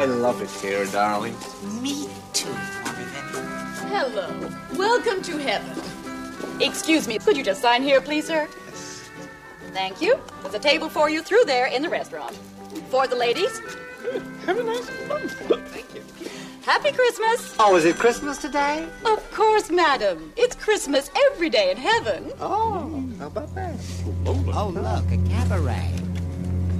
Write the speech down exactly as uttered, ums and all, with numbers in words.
I love it here, darling. Me too, Marvin. Hello. Welcome to heaven. Excuse me, could you just sign here, please, sir? Yes. Thank you. There's a table for you through there in the restaurant. For the ladies. Have a nice month. Thank you. Happy Christmas. Oh, is it Christmas today? Of course, madam. It's Christmas every day in heaven. Oh, How about that? oh, look, a cabaret.